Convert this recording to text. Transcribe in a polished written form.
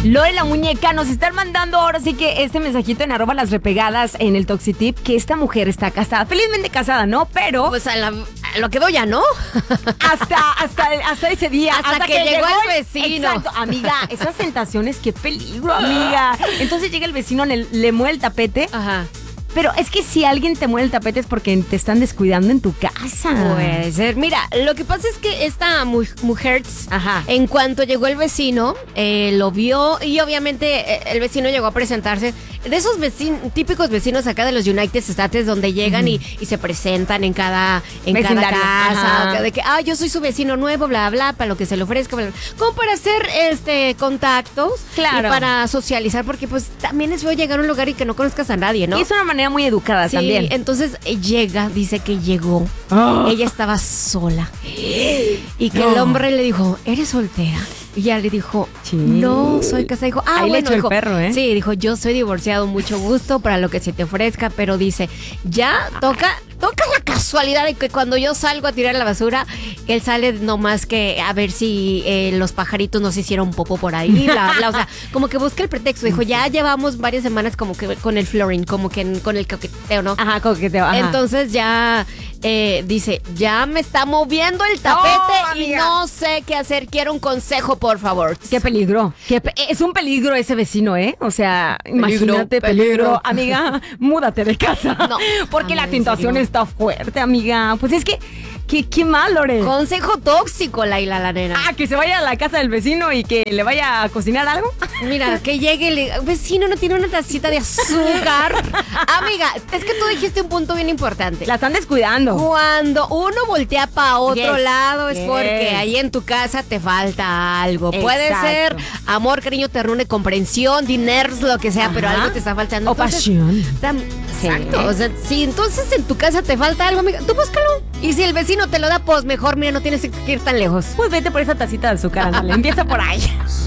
Lore la muñeca nos están mandando ahora sí que este mensajito en @lasrepegadas en el Toxitip, que esta mujer está casada, felizmente casada, ¿no? Pero Pues a lo que doy ya, ¿no? hasta ese día, Hasta que llegó el vecino. Exacto, amiga, esas tentaciones, qué peligro, amiga. Entonces llega el vecino, le mueve el tapete. Ajá. Pero es que si alguien te mueve el tapete es porque te están descuidando en tu casa. Puede ser. Mira, lo que pasa es que esta mujer, Ajá. en cuanto llegó el vecino, lo vio y obviamente el vecino llegó a presentarse. De esos típicos vecinos acá de los United States donde llegan y se presentan en cada Vecindario. casa. Ajá. De que, yo soy su vecino nuevo, bla, bla, para lo que se le ofrezca, bla, bla. Como para hacer contactos. Claro. Y para socializar, porque pues también es feo llegar a un lugar y que no conozcas a nadie, ¿no? Y es una manera muy educada Sí, también. entonces dice que llegó. Ella estaba sola. Y que el hombre le dijo, ¿eres soltera? Y ella le dijo, Sí. no, soy casada. Dijo, Ahí le echó el dijo, perro, ¿eh? Sí, dijo, yo soy divorciado, mucho gusto para lo que se te ofrezca, pero dice, ya toca la casualidad de que cuando yo salgo a tirar la basura, él sale nomás que a ver si los pajaritos no se hicieron popo por ahí, o sea, como que busca el pretexto. Dijo, ya llevamos varias semanas como que con el flooring, como que con el coqueteo, ¿no? Ajá, coqueteo. Ajá. Entonces ya dice, ya me está moviendo el tapete y amiga. no sé qué hacer. Quiero un consejo, por favor. Qué peligro. Es un peligro ese vecino, ¿eh? O sea, Peligro, imagínate, peligro. Amiga, múdate de casa. No. Porque la ¿en tentación serio? está fuerte, amiga. Pues es que, qué mal, Lore. Consejo tóxico, Laila, la nena. Que se vaya a la casa del vecino y que le vaya a cocinar algo. Mira, que llegue y le diga, vecino, ¿no tiene una tacita de azúcar? Amiga, es que tú dijiste un punto bien importante. La están descuidando. Cuando uno voltea para otro Yes, lado es yes. porque ahí en tu casa te falta algo. Puede Exacto. ser amor, cariño, ternura, comprensión, dinero, lo que sea, pero Ajá. algo te está faltando. O Entonces, pasión. Exacto. Sí. O sea, si entonces en tu casa te falta algo, amiga, tú búscalo. Y si el vecino te lo da, pues mejor, mira, no tienes que ir tan lejos. Pues vete por esa tacita de azúcar, ándale. Empieza por ahí.